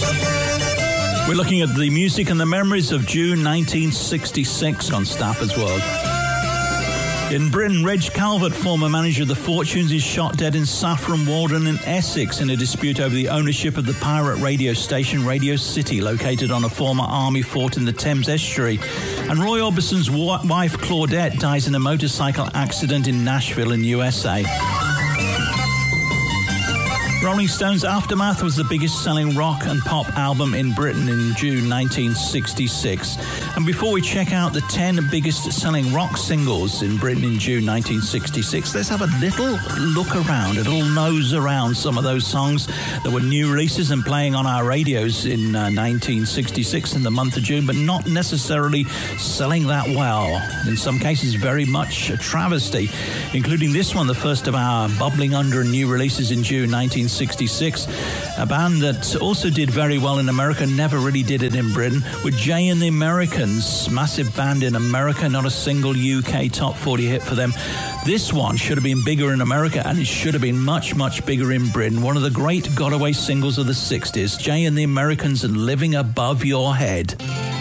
We're looking at the music and the memories of June 1966 on Stafford's World. In Britain, Reg Calvert, former manager of the Fortunes, is shot dead in Saffron Walden in Essex in a dispute over the ownership of the pirate radio station Radio City, located on a former army fort in the Thames estuary. And Roy Orbison's wife, Claudette, dies in a motorcycle accident in Nashville in USA. Rolling Stones' Aftermath was the biggest selling rock and pop album in Britain in June 1966. And before we check out the 10 biggest selling rock singles in Britain in June 1966, let's have a little look around, a little nose around some of those songs that were new releases and playing on our radios in 1966 in the month of June, but not necessarily selling that well. In some cases, very much a travesty, including this one, the first of our bubbling under new releases in June 1966. A band that also did very well in America, never really did it in Britain, with Jay and the Americans, massive band in America, not a single UK top 40 hit for them. This one should have been bigger in America, and it should have been much, much bigger in Britain. One of the great got-away singles of the 60s, Jay and the Americans and Living Above Your Head.